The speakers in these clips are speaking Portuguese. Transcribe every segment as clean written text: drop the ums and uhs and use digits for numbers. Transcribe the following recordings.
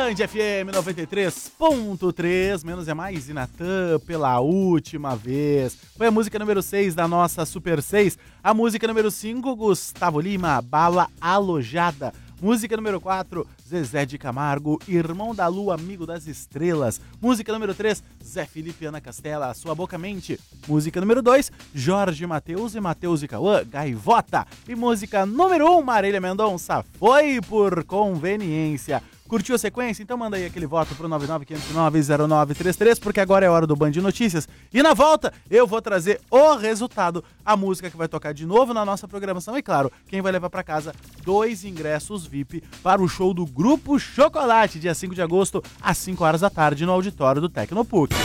Band FM 93.3, menos é mais, e Natan, pela última vez. Foi a música número 6 da nossa Super 6. A música número 5, Gustavo Lima, Bala Alojada. Música número 4, Zezé de Camargo, Irmão da Lua, Amigo das Estrelas. Música número 3, Zé Felipe e Ana Castela, Sua Boca Mente. Música número 2, Jorge Mateus e Mateus e Cauã, Gaivota. E música número 1, Marília Mendonça, Foi por Conveniência. Curtiu a sequência? Então manda aí aquele voto pro 995090933, porque agora é hora do Band Notícias. E na volta, eu vou trazer o resultado, a música que vai tocar de novo na nossa programação. E claro, quem vai levar pra casa 2 ingressos VIP para o show do Grupo Chocolate, dia 5 de agosto, às 5 horas da tarde, no auditório do Tecnopuc.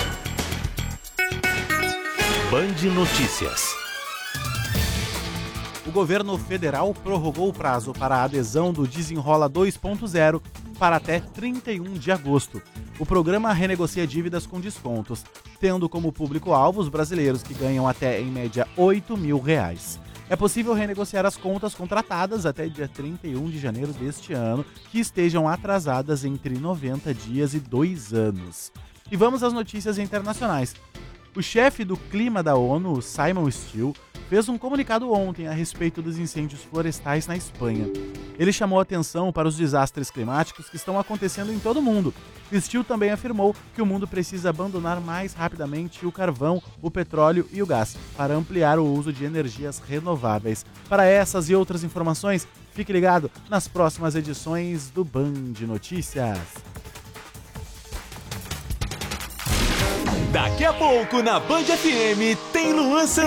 Band Notícias. O governo federal prorrogou o prazo para a adesão do Desenrola 2.0 para até 31 de agosto. O programa renegocia dívidas com descontos, tendo como público-alvo os brasileiros que ganham até, em média, R$8 mil. É possível renegociar as contas contratadas até dia 31 de janeiro deste ano, que estejam atrasadas entre 90 dias e 2 anos. E vamos às notícias internacionais. O chefe do clima da ONU, Simon Stiell, fez um comunicado ontem a respeito dos incêndios florestais na Espanha. Ele chamou atenção para os desastres climáticos que estão acontecendo em todo o mundo. Stiell também afirmou que o mundo precisa abandonar mais rapidamente o carvão, o petróleo e o gás para ampliar o uso de energias renováveis. Para essas e outras informações, fique ligado nas próximas edições do Band Notícias. Daqui a pouco na Band FM tem Luan Santana.